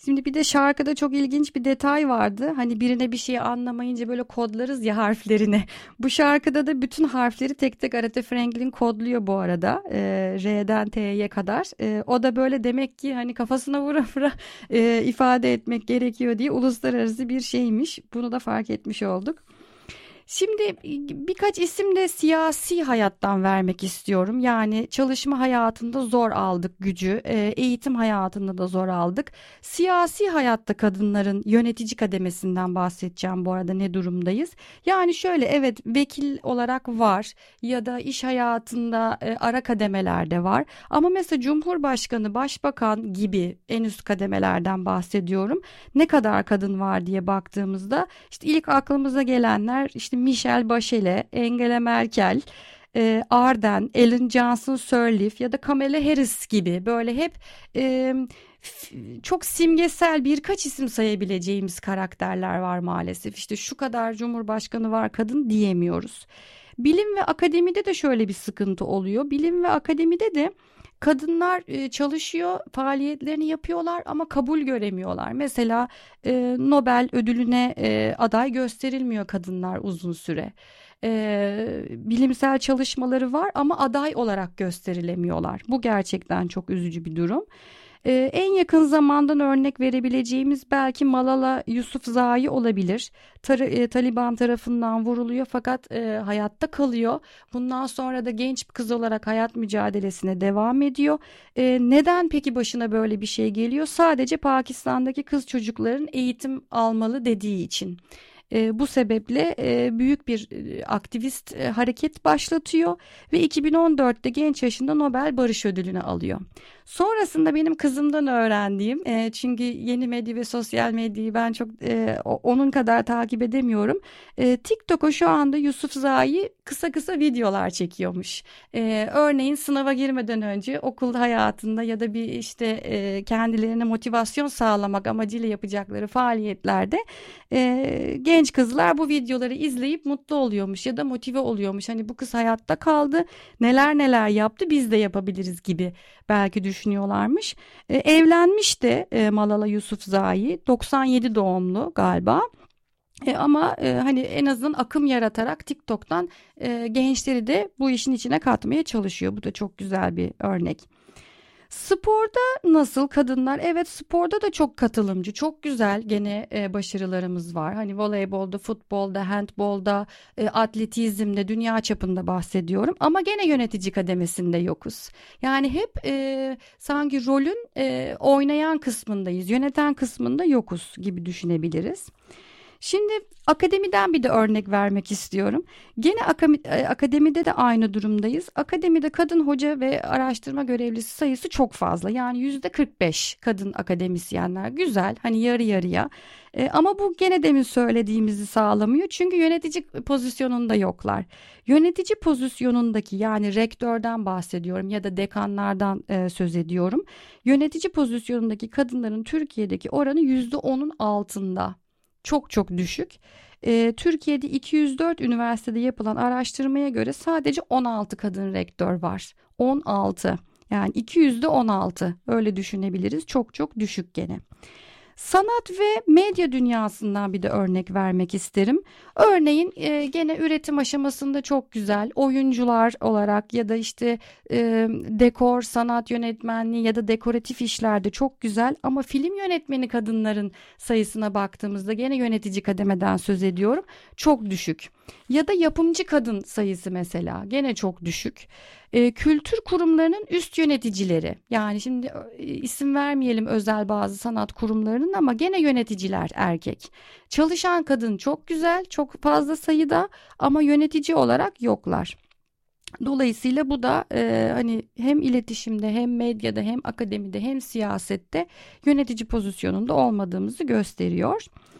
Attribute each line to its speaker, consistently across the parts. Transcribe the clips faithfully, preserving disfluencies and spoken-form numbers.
Speaker 1: Şimdi bir de şarkıda çok ilginç bir detay vardı. Hani birine bir şeyi anlamayınca böyle kodlarız ya harflerini. Bu şarkıda da bütün harfleri tek tek Aretha Franklin kodluyor bu arada. Ee, R'den T'ye kadar. Ee, o da böyle demek ki hani kafasına vura vura e, ifade etmek gerekiyor diye uluslararası bir şeymiş. Bunu da fark etmiş olduk. Şimdi birkaç isim de siyasi hayattan vermek istiyorum. Yani çalışma hayatında zor aldık gücü, e, eğitim hayatında da zor aldık. Siyasi hayatta kadınların yönetici kademesinden bahsedeceğim bu arada ne durumdayız? Yani şöyle evet vekil olarak var ya da iş hayatında e, ara kademelerde var. Ama mesela Cumhurbaşkanı, Başbakan gibi en üst kademelerden bahsediyorum. Ne kadar kadın var diye baktığımızda işte ilk aklımıza gelenler işte Michelle Bachelet, Angela Merkel, e, Arden, Ellen Johnson Sirleaf ya da Kamala Harris gibi böyle hep e, f- çok simgesel birkaç isim sayabileceğimiz karakterler var maalesef. İşte şu kadar Cumhurbaşkanı var kadın diyemiyoruz. Bilim ve akademide de şöyle bir sıkıntı oluyor. Bilim ve akademide de kadınlar e, çalışıyor, faaliyetlerini yapıyorlar ama kabul göremiyorlar. Mesela e, Nobel ödülüne e, aday gösterilmiyor kadınlar uzun süre. E, bilimsel çalışmaları var ama aday olarak gösterilemiyorlar. Bu gerçekten çok üzücü bir durum. Ee, en yakın zamandan örnek verebileceğimiz belki Malala Yousafzai olabilir. Tar- e, Taliban tarafından vuruluyor fakat e, hayatta kalıyor. Bundan sonra da genç bir kız olarak hayat mücadelesine devam ediyor. E, neden peki başına böyle bir şey geliyor? Sadece Pakistan'daki kız çocukların eğitim almalı dediği için. E, bu sebeple e, büyük bir e, aktivist e, hareket başlatıyor ve iki bin on dörtte genç yaşında Nobel Barış Ödülünü alıyor. Sonrasında benim kızımdan öğrendiğim, e, çünkü yeni medya ve sosyal medyayı ben çok e, o- onun kadar takip edemiyorum. E, TikTok'a şu anda Yusuf Zai kısa kısa videolar çekiyormuş. E, örneğin sınava girmeden önce okul hayatında ya da bir işte e, kendilerine motivasyon sağlamak amacıyla yapacakları faaliyetlerde e, genç kızlar bu videoları izleyip mutlu oluyormuş ya da motive oluyormuş. Hani bu kız hayatta kaldı, neler neler yaptı biz de yapabiliriz gibi belki düşünüyorlarmış. E, evlenmiş de e, Malala Yousafzai doksan yedi doğumlu galiba. E, ama e, hani en azından akım yaratarak TikTok'tan e, gençleri de bu işin içine katmaya çalışıyor. Bu da çok güzel bir örnek. Sporda nasıl kadınlar? Evet sporda da çok katılımcı, çok güzel gene e, başarılarımız var. Hani voleybolda, futbolda, handbolda, e, atletizmde, dünya çapında bahsediyorum. Ama gene yönetici kademesinde yokuz. Yani hep e, sanki rolün e, oynayan kısmındayız, yöneten kısmında yokuz gibi düşünebiliriz. Şimdi akademiden bir de örnek vermek istiyorum. Gene akami- e, akademide de aynı durumdayız. Akademide kadın hoca ve araştırma görevlisi sayısı çok fazla. Yani yüzde kırk beş kadın akademisyenler. Güzel, hani yarı yarıya. E, ama bu gene demin söylediğimizi sağlamıyor. Çünkü yönetici pozisyonunda yoklar. Yönetici pozisyonundaki yani rektörden bahsediyorum ya da dekanlardan e, söz ediyorum. Yönetici pozisyonundaki kadınların Türkiye'deki oranı yüzde onun altında. Çok çok düşük. Ee, Türkiye'de iki yüz dört üniversitede yapılan araştırmaya göre sadece on altı kadın rektör var. on altı. Yani iki yüzde on altı. Öyle düşünebiliriz. Çok çok düşük gene. Sanat ve medya dünyasından bir de örnek vermek isterim. Örneğin e, gene üretim aşamasında çok güzel oyuncular olarak ya da işte e, dekor, sanat yönetmenliği ya da dekoratif işlerde çok güzel ama film yönetmeni kadınların sayısına baktığımızda gene yönetici kademeden söz ediyorum. Çok düşük. Ya da yapımcı kadın sayısı mesela gene çok düşük. E, kültür kurumlarının üst yöneticileri yani şimdi e, isim vermeyelim özel bazı sanat kurumlarının ama gene yöneticiler erkek. Çalışan kadın çok güzel, çok fazla sayıda ama yönetici olarak yoklar. Dolayısıyla bu da e, hani hem iletişimde hem medyada hem akademide hem siyasette yönetici pozisyonunda olmadığımızı gösteriyor.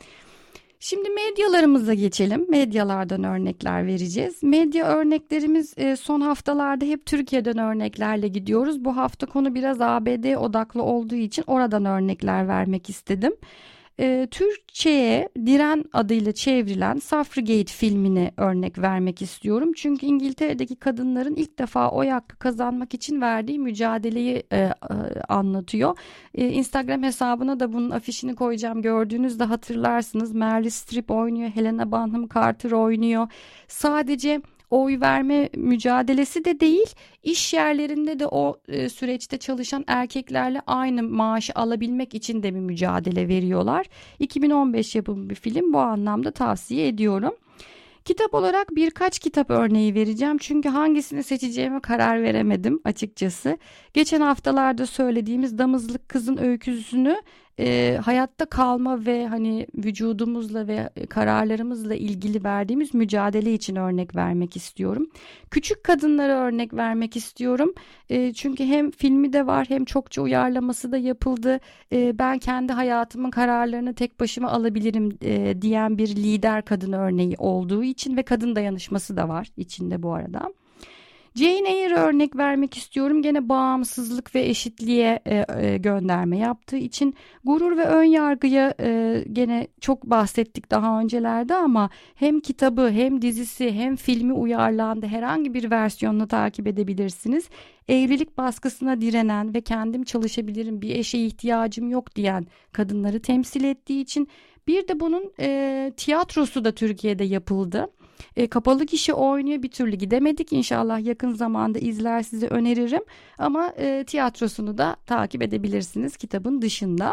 Speaker 1: Şimdi medyalarımıza geçelim. Medyalardan örnekler vereceğiz. Medya örneklerimiz e, son haftalarda hep Türkiye'den örneklerle gidiyoruz. Bu hafta konu biraz A B D odaklı olduğu için oradan örnekler vermek istedim. E, Türkçe'ye Diren adıyla çevrilen Suffragette filmini örnek vermek istiyorum. Çünkü İngiltere'deki kadınların ilk defa oy hakkı kazanmak için verdiği mücadeleyi e, e, anlatıyor. E, Instagram hesabına da bunun afişini koyacağım. Gördüğünüzde hatırlarsınız. Meryl Streep oynuyor, Helena Bonham Carter oynuyor. Sadece oy verme mücadelesi de değil, iş yerlerinde de o e, süreçte çalışan erkeklerle aynı maaşı alabilmek için de bir mücadele veriyorlar. iki bin on beş yapımı bir film, bu anlamda tavsiye ediyorum. Kitap olarak birkaç kitap örneği vereceğim çünkü hangisini seçeceğime karar veremedim açıkçası. Geçen haftalarda söylediğimiz Damızlık Kızın öyküsünü e, hayatta kalma ve hani vücudumuzla ve kararlarımızla ilgili verdiğimiz mücadele için örnek vermek istiyorum. Küçük Kadınlara örnek vermek istiyorum. E, çünkü hem filmi de var hem çokça uyarlaması da yapıldı. E, ben kendi hayatımın kararlarını tek başıma alabilirim e, diyen bir lider kadın örneği olduğu için ve kadın dayanışması da var içinde bu arada. Jane Eyre örnek vermek istiyorum. Gene bağımsızlık ve eşitliğe e, e, gönderme yaptığı için. Gurur ve Önyargı'ya e, gene çok bahsettik daha öncelerde ama hem kitabı hem dizisi hem filmi uyarlandı. Herhangi bir versiyonunu takip edebilirsiniz. Evlilik baskısına direnen ve kendim çalışabilirim, bir eşe ihtiyacım yok diyen kadınları temsil ettiği için. Bir de bunun e, tiyatrosu da Türkiye'de yapıldı. E, kapalı kişi oynuyor, bir türlü gidemedik. İnşallah yakın zamanda izler, size öneririm. Ama e, tiyatrosunu da takip edebilirsiniz kitabın dışında.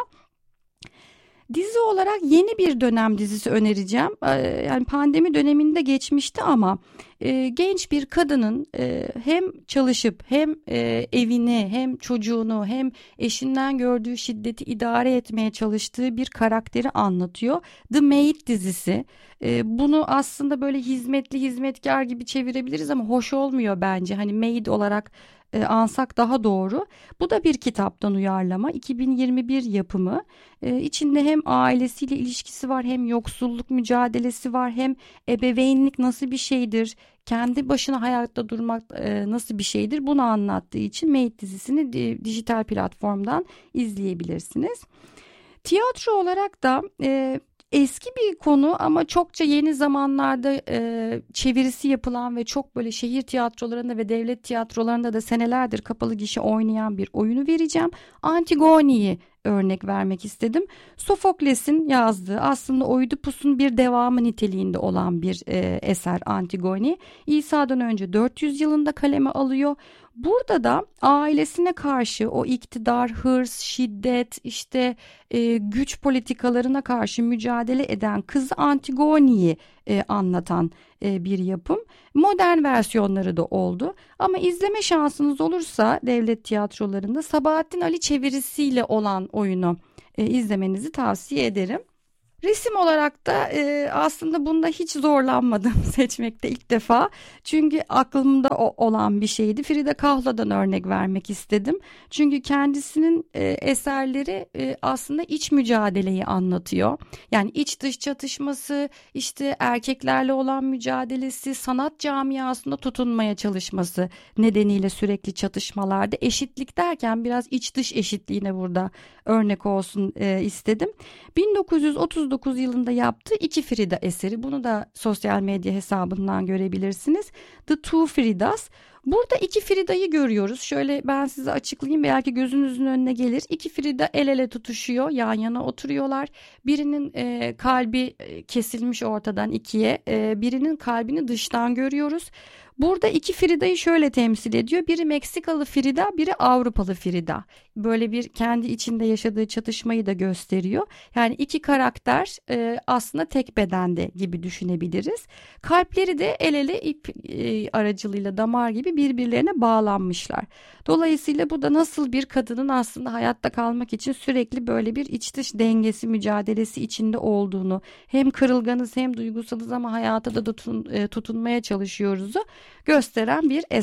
Speaker 1: Dizi olarak yeni bir dönem dizisi önereceğim. Ee, yani pandemi döneminde geçmişti ama e, genç bir kadının e, hem çalışıp hem e, evini hem çocuğunu hem eşinden gördüğü şiddeti idare etmeye çalıştığı bir karakteri anlatıyor. The Maid dizisi. E, bunu aslında böyle hizmetli hizmetkar gibi çevirebiliriz ama hoş olmuyor bence. Hani maid olarak e, ansak daha doğru. Bu da bir kitaptan uyarlama. iki bin yirmi bir yapımı. E, içinde hem ailesiyle ilişkisi var, hem yoksulluk mücadelesi var, hem ebeveynlik nasıl bir şeydir, kendi başına hayatta durmak e, nasıl bir şeydir, bunu anlattığı için Maid dizisini di- dijital platformdan izleyebilirsiniz. Tiyatro olarak da e, eski bir konu ama çokça yeni zamanlarda e, çevirisi yapılan ve çok böyle şehir tiyatrolarında ve devlet tiyatrolarında da senelerdir kapalı gişe oynayan bir oyunu vereceğim. Antigoni'yi örnek vermek istedim. Sofokles'in yazdığı, aslında Oidipus'un bir devamı niteliğinde olan bir e, eser Antigone. İsa'dan önce dört yüz yılında kaleme alıyor. Burada da ailesine karşı o iktidar, hırs, şiddet, işte e, güç politikalarına karşı mücadele eden kızı Antigone'yi e, anlatan e, bir yapım. Modern versiyonları da oldu. Ama izleme şansınız olursa devlet tiyatrolarında Sabahattin Ali çevirisiyle olan oyunu e, izlemenizi tavsiye ederim. Resim olarak da e, aslında bunda hiç zorlanmadım seçmekte ilk defa. Çünkü aklımda o, olan bir şeydi. Frida Kahlo'dan örnek vermek istedim. Çünkü kendisinin e, eserleri e, aslında iç mücadeleyi anlatıyor. Yani iç dış çatışması, işte erkeklerle olan mücadelesi, sanat camiasında tutunmaya çalışması nedeniyle sürekli çatışmalarda. Eşitlik derken biraz iç dış eşitliğine burada örnek olsun e, istedim. bin dokuz yüz otuz dokuz yılında yaptığı iki Frida eseri. Bunu da sosyal medya hesabından görebilirsiniz. The Two Fridas. Burada iki Frida'yı görüyoruz. Şöyle ben size açıklayayım, belki gözünüzün önüne gelir. İki Frida el ele tutuşuyor, yan yana oturuyorlar. Birinin e, kalbi kesilmiş ortadan ikiye, e, birinin kalbini dıştan görüyoruz. Burada iki Frida'yı şöyle temsil ediyor. Biri Meksikalı Frida, biri Avrupalı Frida. Böyle bir kendi içinde yaşadığı çatışmayı da gösteriyor. Yani iki karakter e, aslında tek bedende gibi düşünebiliriz. Kalpleri de el ele ip e, aracılığıyla damar gibi birbirlerine bağlanmışlar. Dolayısıyla bu da nasıl bir kadının aslında hayatta kalmak için sürekli böyle bir iç dış dengesi mücadelesi içinde olduğunu, hem kırılganız hem duygusalız ama hayata da tutun, e, tutunmaya çalışıyoruzu gösteren bir eser.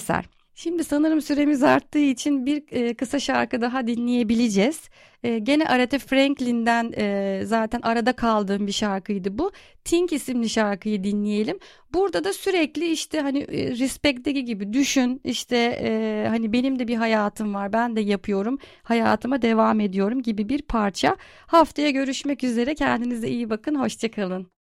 Speaker 1: Şimdi sanırım süremiz arttığı için bir e, kısa şarkı daha dinleyebileceğiz. E, gene Aretha Franklin'den e, zaten arada kaldığım bir şarkıydı bu. Think isimli şarkıyı dinleyelim. Burada da sürekli işte hani e, Respect'teki gibi düşün işte e, hani benim de bir hayatım var, ben de yapıyorum, hayatıma devam ediyorum gibi bir parça. Haftaya görüşmek üzere, kendinize iyi bakın, hoşça kalın.